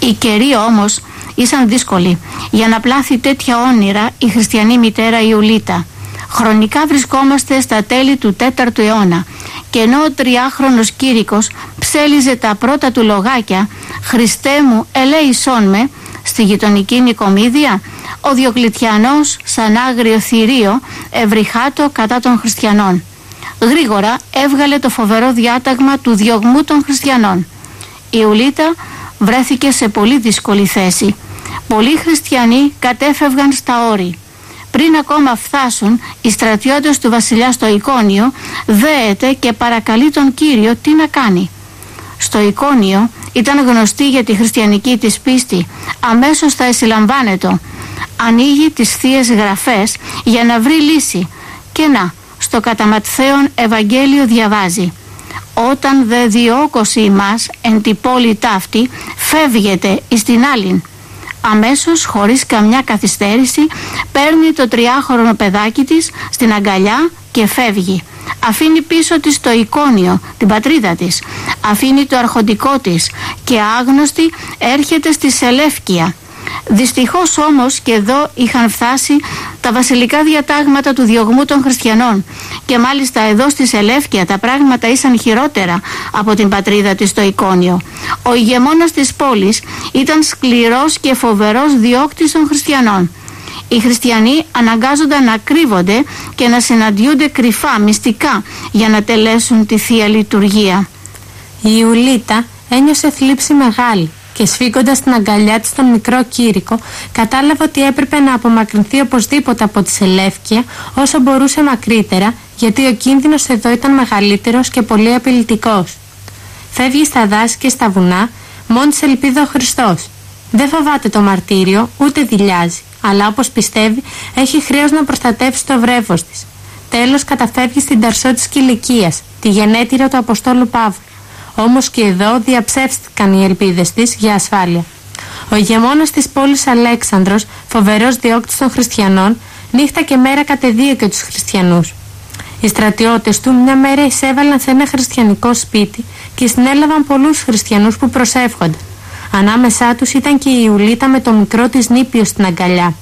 Οι καιροί όμως ήσαν δύσκολοι για να πλάθει τέτοια όνειρα η χριστιανή μητέρα Ιουλίτα. Χρονικά βρισκόμαστε στα τέλη του 4ου αιώνα και ενώ ο 3χρονος Κήρυκος ψέλιζε τα πρώτα του λογάκια «Χριστέ μου, ελέησόν με» στη γειτονική Νικομίδια, ο Διοκλητιανός σαν άγριο θηρίο ευρυχάτο κατά των χριστιανών. Γρήγορα έβγαλε το φοβερό διάταγμα του διωγμού των χριστιανών. Η Ιουλίτα βρέθηκε σε πολύ δύσκολη θέση. Πολλοί χριστιανοί κατέφευγαν στα όρη. Πριν ακόμα φτάσουν, οι στρατιώτες του βασιλιά στο Εικόνιο δέεται και παρακαλεί τον Κύριο τι να κάνει. Στο Εικόνιο ήταν γνωστή για τη χριστιανική της πίστη. Αμέσως θα εσυλλαμβάνετο. Ανοίγει τις Θείες Γραφές για να βρει λύση. Και να, στο κατά Ματθαίον Ευαγγέλιο διαβάζει: «Όταν δε διώκωση ημάς εν τη πόλη ταύτη, φεύγετε εις την άλλην». Αμέσως, χωρίς καμιά καθυστέρηση, παίρνει το 3χρονο παιδάκι της στην αγκαλιά και φεύγει. Αφήνει πίσω της το Εικόνιο, την πατρίδα της. Αφήνει το αρχοντικό της και άγνωστη έρχεται στη Σελεύκεια. Δυστυχώς όμως και εδώ είχαν φτάσει τα βασιλικά διατάγματα του διωγμού των χριστιανών και μάλιστα εδώ στη Σελεύκεια τα πράγματα ήσαν χειρότερα από την πατρίδα της στο Εικόνιο. Ο ηγεμόνας της πόλης ήταν σκληρός και φοβερός διώκτης των χριστιανών. Οι χριστιανοί αναγκάζονταν να κρύβονται και να συναντιούνται κρυφά, μυστικά, για να τελέσουν τη Θεία Λειτουργία. Η Ιουλίτα ένιωσε θλίψη μεγάλη και σφίγγοντας την αγκαλιά της τον μικρό Κήρυκο, κατάλαβε ότι έπρεπε να απομακρυνθεί οπωσδήποτε από τη Σελεύκεια όσο μπορούσε μακρύτερα, γιατί ο κίνδυνος εδώ ήταν μεγαλύτερος και πολύ απειλητικός. Φεύγει στα δάση και στα βουνά, μόνη της ελπίδα ο Χριστός. Δεν φοβάται το μαρτύριο, ούτε δειλιάζει, αλλά όπως πιστεύει, έχει χρέος να προστατεύσει το βρέφος της. Τέλος, καταφεύγει στην Ταρσό της Κιλικίας, τη γενέτειρα του Αποστόλου Παύλου. Όμως και εδώ διαψεύστηκαν οι ελπίδες της για ασφάλεια. Ο ηγεμόνας της πόλης Αλέξανδρος, φοβερός διώκτης των χριστιανών, νύχτα και μέρα κατεδίωκε τους χριστιανούς. Οι στρατιώτες του μια μέρα εισέβαλαν σε ένα χριστιανικό σπίτι και συνέλαβαν πολλούς χριστιανούς που προσεύχονταν. Ανάμεσά τους ήταν και η Ιουλίτα με το μικρό της νήπιο στην αγκαλιά.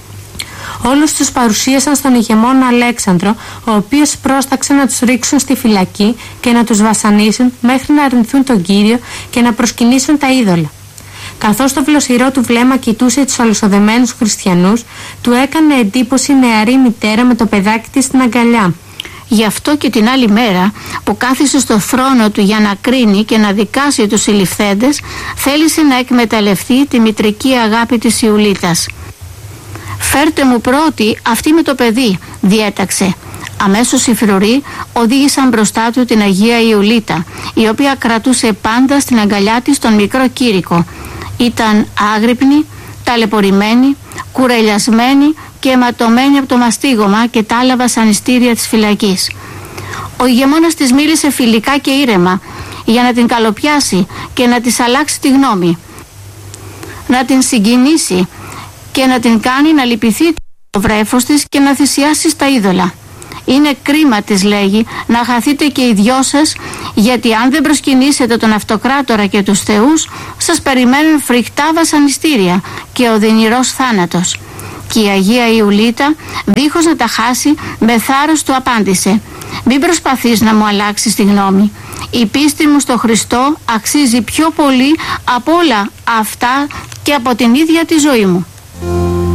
Όλους τους παρουσίασαν στον ηγεμόνα Αλέξανδρο, ο οποίος πρόσταξε να τους ρίξουν στη φυλακή και να τους βασανίσουν μέχρι να αρνηθούν τον Κύριο και να προσκυνήσουν τα είδωλα. Καθώς το βλοσιρό του βλέμμα κοιτούσε τους αλυσοδεμένους χριστιανούς, του έκανε εντύπωση νεαρή μητέρα με το παιδάκι της στην αγκαλιά. Γι' αυτό και την άλλη μέρα που κάθισε στο θρόνο του για να κρίνει και να δικάσει τους συλληφθέντες, θέλησε να εκμεταλλευτεί τη μητρική αγάπη της Ιουλίτας. «Φέρτε μου πρώτη αυτή με το παιδί», διέταξε. Αμέσως οι φρουροί οδήγησαν μπροστά του την Αγία Ιουλίτα, η οποία κρατούσε πάντα στην αγκαλιά της τον μικρό Κήρυκο. Ήταν άγρυπνη, ταλαιπωρημένη, κουρελιασμένη και αιματωμένη από το μαστίγωμα και τα άλλα βασανιστήρια της φυλακής. Ο ηγεμόνας της μίλησε φιλικά και ήρεμα για να την καλοπιάσει και να της αλλάξει τη γνώμη, να την συγκινήσει και να την κάνει να λυπηθεί το βρέφος της και να θυσιάσει στα είδωλα. «Είναι κρίμα», της λέγει, «να χαθείτε και οι δυο σας, γιατί αν δεν προσκυνήσετε τον αυτοκράτορα και τους θεούς, σας περιμένουν φρικτά βασανιστήρια και οδυνηρός θάνατος». Και η Αγία Ιουλίτα, δίχως να τα χάσει, με θάρρος του απάντησε: «Μην προσπαθείς να μου αλλάξεις τη γνώμη. Η πίστη μου στο Χριστό αξίζει πιο πολύ από όλα αυτά και από την ίδια τη ζωή μου».